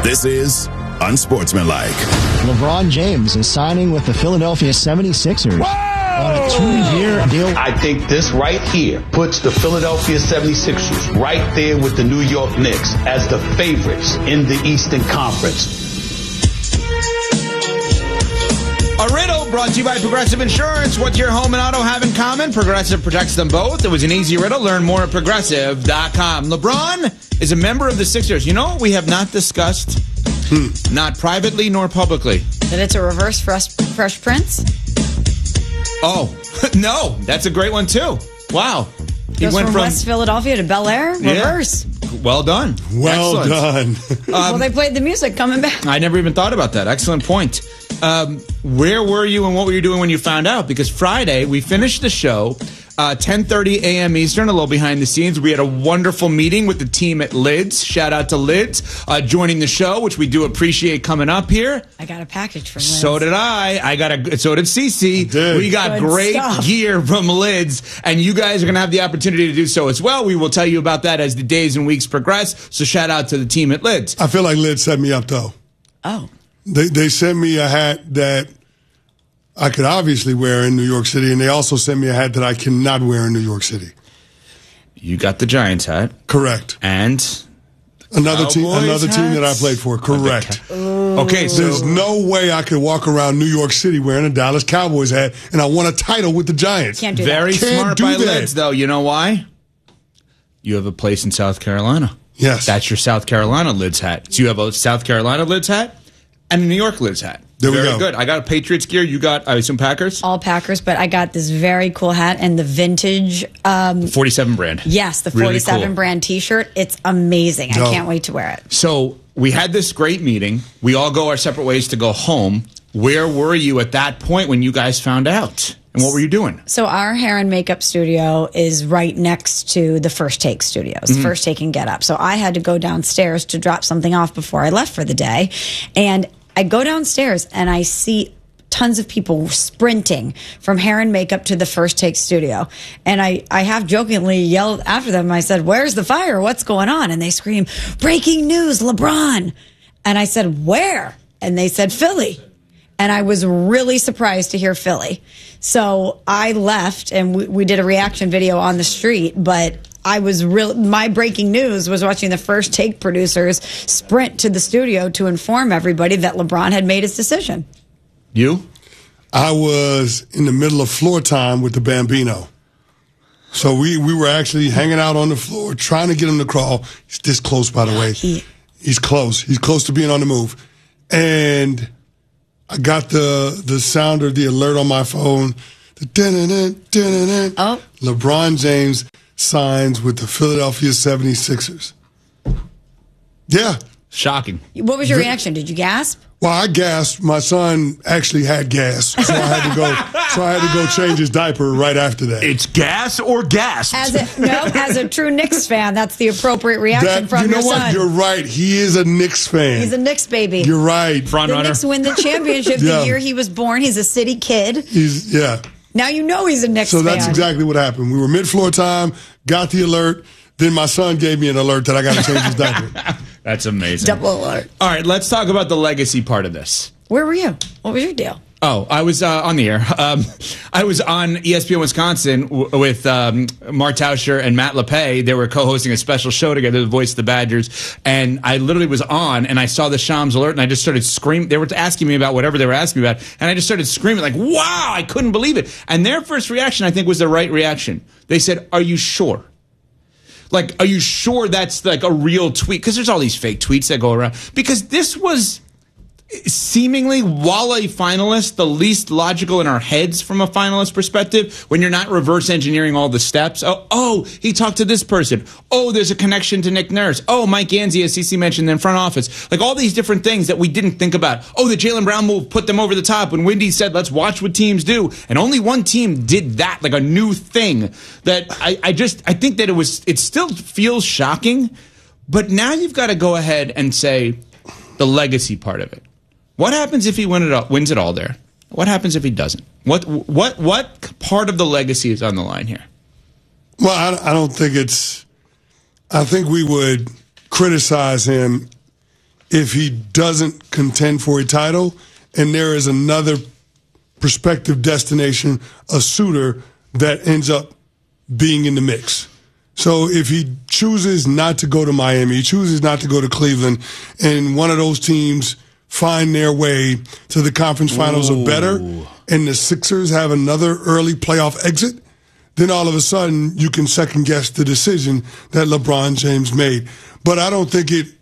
This is Unsportsmanlike. LeBron James is signing with the Philadelphia 76ers. On a 2-year deal. I think this right here puts the Philadelphia 76ers right there with the New York Knicks as the favorites in the Eastern Conference. A riddle brought to you by Progressive Insurance. What your home and auto have in common? Progressive protects them both. It was an easy riddle. Learn more at Progressive.com. LeBron is a member of the Sixers. You know what we have not discussed? Not privately nor publicly. That it's a reverse Fresh Prince? Oh, no. That's a great one, too. Wow. He Goes went from West Philadelphia to Bel Air? Reverse. Yeah. Well done. Well done. Well, they played the music coming back. I never even thought about that. Excellent point. Where were you and what were you doing when you found out? Because Friday, we finished the show, 10:30 a.m. Eastern, a little behind the scenes. We had a wonderful meeting with the team at Lids. Shout out to Lids joining the show, which we do appreciate coming up here. I got a package from Lids. So did I. So did Cece. We got Good great stuff. gear from Lids, and you guys are going to have the opportunity to do so as well. We will tell you about that as the days and weeks progress. So shout out to the team at Lids. I feel like Lids set me up, though. Oh. They sent me a hat that I could obviously wear in New York City, and they also sent me a hat that I cannot wear in New York City. You got the Giants hat. Correct. And another team Cowboys that I hats? played for. Correct. Okay, so There's no way I could walk around New York City wearing a Dallas Cowboys hat, and I won a title with the Giants. Can't do very that. smart do by that. Lids, though. You know why? You have a place in South Carolina. Yes. That's your South Carolina Lids hat. So you have a South Carolina Lids hat and a New York Lids hat. There we Very go. good. I got a Patriots gear. You got, I assume, Packers? All Packers, but I got this very cool hat and the vintage. 47 brand. Yes, the Really 47 cool. brand T-shirt. It's amazing. I can't wait to wear it. So we had this great meeting. We all go our separate ways to go home. Where were you at that point when you guys found out? And what were you doing? So our hair and makeup studio is right next to the First Take studios, First Take and Get Up. So I had to go downstairs to drop something off before I left for the day. And I go downstairs and I see tons of people sprinting from hair and makeup to the First Take studio. And I half jokingly yelled after them. I said, "Where's the fire? What's going on?" And they scream, "Breaking news, LeBron." And I said, "Where?" And they said, "Philly." And I was really surprised to hear Philly. So I left and we did a reaction video on the street, but I was my breaking news was watching the First Take producers sprint to the studio to inform everybody that LeBron had made his decision. You? I was in the middle of floor time with the Bambino. So we were actually hanging out on the floor, trying to get him to crawl. He's this close, by the way. He's close. He's close to being on the move. And I got the sound or the alert on my phone. The dun-dun-dun-dun-dun-dun. Oh. LeBron James signs with the Philadelphia 76ers. Yeah. Shocking. What was your reaction? Did you gasp? Well, I gasped. My son actually had gas, so I had to go change his diaper right after that. It's gas or gasp. As a true Knicks fan, that's the appropriate reaction from your son. You know what? You're right. He is a Knicks fan. He's a Knicks baby. You're right. Front The runner. Knicks win the championship the year he was born. He's a city kid. Now you know he's a Knicks fan. So that's exactly what happened. We were mid-floor time, got the alert. Then my son gave me an alert that I got to change his diaper. That's amazing. Double alert. All right, let's talk about the legacy part of this. Where were you? What was your deal? Oh, I was on the air. I was on ESPN Wisconsin with Mark Tauscher and Matt LePay. They were co-hosting a special show together, The Voice of the Badgers. And I literally was on, and I saw the Shams alert, and I just started screaming. They were asking me about whatever they were asking me about, and I just started screaming like, wow, I couldn't believe it. And their first reaction, I think, was the right reaction. They said, are you sure? Like, are you sure that's like a real tweet? Because there's all these fake tweets that go around. Because this was seemingly, while a finalist, the least logical in our heads from a finalist perspective, when you're not reverse engineering all the steps. Oh, he talked to this person. Oh, there's a connection to Nick Nurse. Oh, Mike Ganzi, as CC mentioned, in front office. Like all these different things that we didn't think about. Oh, the Jaylen Brown move put them over the top when Wendy said, let's watch what teams do. And only one team did that, like a new thing that I think that it still feels shocking. But now you've got to go ahead and say the legacy part of it. What happens if he wins it all there? What happens if he doesn't? What part of the legacy is on the line here? Well, I don't think it's. I think we would criticize him if he doesn't contend for a title, and there is another prospective destination, a suitor that ends up being in the mix. So if he chooses not to go to Miami, he chooses not to go to Cleveland, and one of those teams find their way to the conference finals or better, and the Sixers have another early playoff exit, then all of a sudden you can second guess the decision that LeBron James made. But I don't think it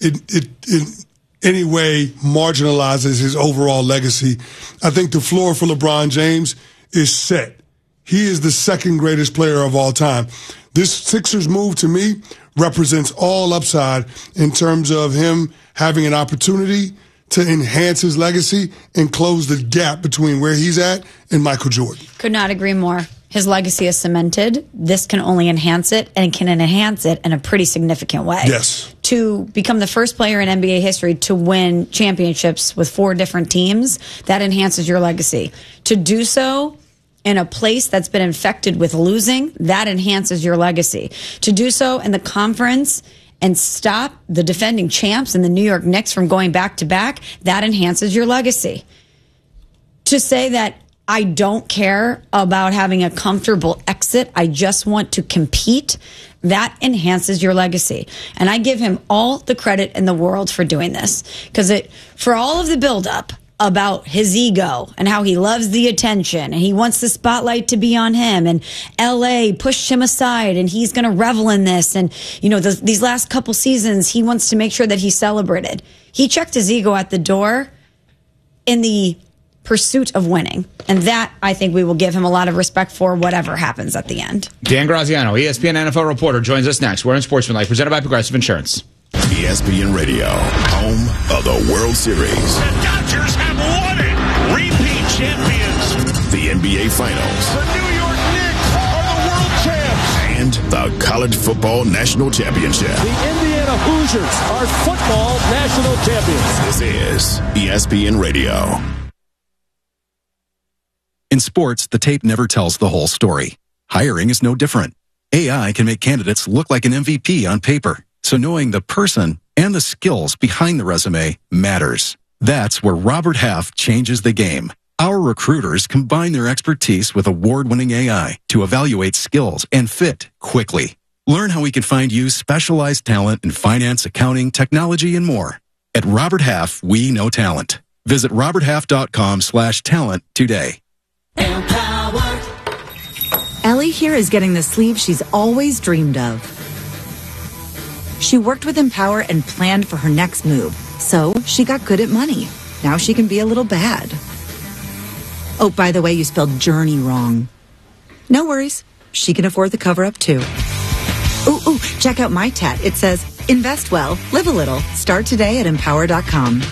in any way marginalizes his overall legacy. I think the floor for LeBron James is set. He is the second greatest player of all time. This Sixers move, to me, represents all upside in terms of him having an opportunity to enhance his legacy and close the gap between where he's at and Michael Jordan. Could not agree more. His legacy is cemented. This can only enhance it, and can enhance it in a pretty significant way. Yes. To become the first player in NBA history to win championships with 4 different teams, that enhances your legacy. To do so in a place that's been infected with losing, that enhances your legacy. To do so in the conference and stop the defending champs and the New York Knicks from going back to back, that enhances your legacy. To say that I don't care about having a comfortable exit, I just want to compete, that enhances your legacy. And I give him all the credit in the world for doing this. Because for all of the buildup about his ego and how he loves the attention and he wants the spotlight to be on him, and LA pushed him aside and he's going to revel in this, and these last couple seasons he wants to make sure that he's celebrated. He checked his ego at the door in the pursuit of winning, and that I think we will give him a lot of respect for, whatever happens at the end. Dan Graziano, ESPN NFL reporter, joins us next. We're in Sportsmanlike, presented by Progressive Insurance. ESPN Radio, home of the World Series. The Dodgers have won it. Repeat champions. The NBA Finals. The New York Knicks are the world champs. And the College Football National Championship. The Indiana Hoosiers are football national champions. This is ESPN Radio. In sports, the tape never tells the whole story. Hiring is no different. AI can make candidates look like an MVP on paper. So knowing the person and the skills behind the resume matters. That's where Robert Half changes the game. Our recruiters combine their expertise with award-winning AI to evaluate skills and fit quickly. Learn how we can find you specialized talent in finance, accounting, technology, and more. At Robert Half, we know talent. Visit roberthalf.com/talent today. Empower. Ellie here is getting the sleeve she's always dreamed of. She worked with Empower and planned for her next move, so she got good at money. Now she can be a little bad. Oh, by the way, you spelled journey wrong. No worries. She can afford the cover-up, too. Ooh, check out my tat. It says, invest well, live a little. Start today at empower.com.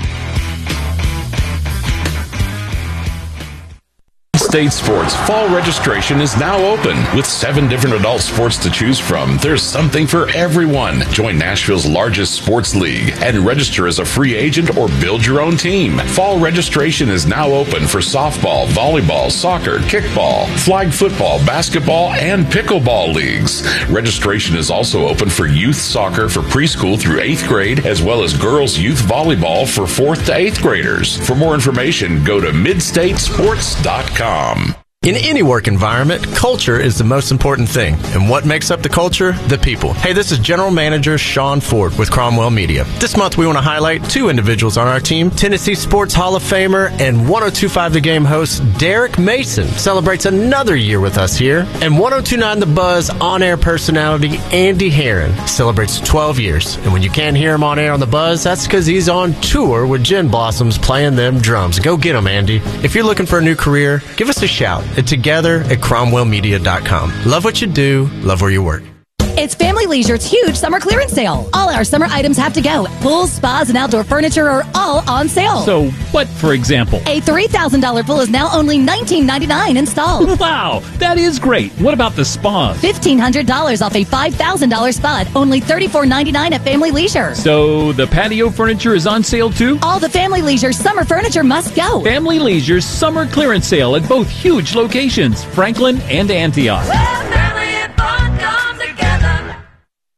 State Sports fall registration is now open. With 7 different adult sports to choose from, there's something for everyone. Join Nashville's largest sports league and register as a free agent or build your own team. Fall registration is now open for softball, volleyball, soccer, kickball, flag football, basketball, and pickleball leagues. Registration is also open for youth soccer for preschool through 8th grade, as well as girls youth volleyball for 4th to 8th graders. For more information, go to midstatesports.com. In any work environment, culture is the most important thing. And what makes up the culture? The people. Hey, this is General Manager Sean Ford with Cromwell Media. This month we want to highlight 2 individuals on our team. Tennessee Sports Hall of Famer and 102.5 The Game host Derek Mason celebrates another year with us here. And 102.9 The Buzz on-air personality Andy Herron celebrates 12 years. And when you can't hear him on air on The Buzz, that's because he's on tour with Gin Blossoms playing them drums. Go get him, Andy. If you're looking for a new career, give us a shout. Together at cromwellmedia.com. Love what you do, love where you work. It's Family Leisure's huge summer clearance sale. All our summer items have to go. Pools, spas, and outdoor furniture are all on sale. So what, for example? A $3,000 pool is now only $19.99 installed. Wow, that is great. What about the spas? $1,500 off a $5,000 spa, only $34.99 at Family Leisure. So the patio furniture is on sale too? All the Family Leisure summer furniture must go. Family Leisure's summer clearance sale at both huge locations, Franklin and Antioch.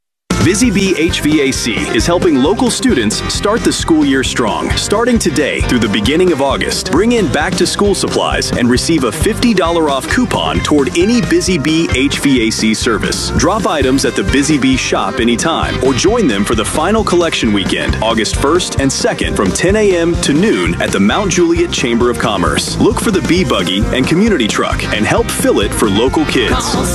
Busy Bee HVAC is helping local students start the school year strong. Starting today through the beginning of August, bring in back-to-school supplies and receive a $50 off coupon toward any Busy Bee HVAC service. Drop items at the Busy Bee shop anytime or join them for the final collection weekend, August 1st and 2nd from 10 a.m. to noon at the Mount Juliet Chamber of Commerce. Look for the Bee Buggy and community truck and help fill it for local kids. Call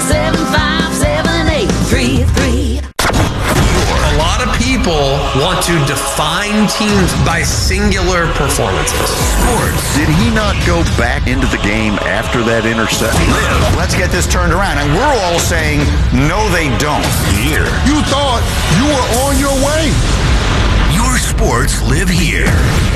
775-7833. A lot of people want to define teams by singular performances. Sports. Did he not go back into the game after that interception? Let's get this turned around. And we're all saying, no, they don't. Here. You thought you were on your way. Your sports live here.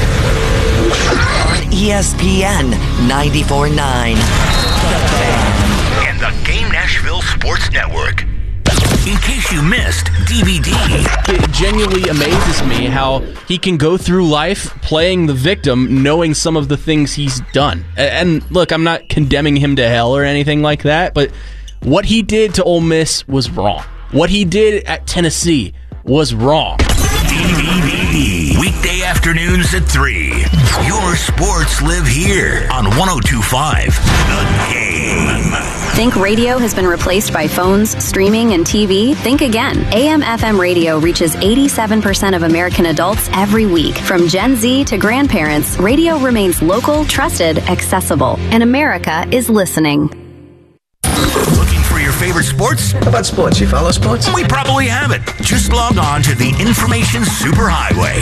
On ESPN 94.9. And the Game Nashville Sports Network. In case you missed DVD. It genuinely amazes me how he can go through life playing the victim, knowing some of the things he's done. And look, I'm not condemning him to hell or anything like that, but what he did to Ole Miss was wrong. What he did at Tennessee was wrong. DVD. Weekday afternoons at 3. Your sports live here on 102.5 The Game. Think radio has been replaced by phones, streaming, and TV? Think again. AM/FM radio reaches 87% of American adults every week. From Gen Z to grandparents, radio remains local, trusted, accessible. And America is listening. Looking for your favorite sports? How about sports? You follow sports? We probably have it. Just log on to the Information Superhighway.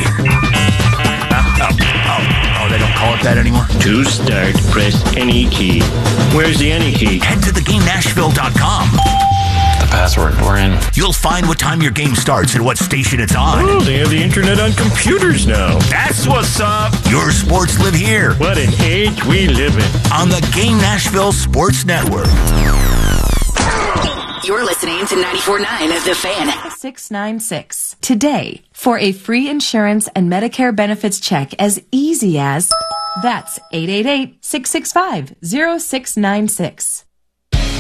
Oh, they don't call it that anymore? To start, press any key. Where's the any key? Head to thegamenashville.com. The password, we're in. You'll find what time your game starts and what station it's on. Oh, they have the internet on computers now. That's what's up. Your sports live here. What an age we live in. On the Game Nashville Sports Network. You're listening to 94.9 The Fan. 696. Today, for a free insurance and Medicare benefits check as easy as... That's 888-665-0696.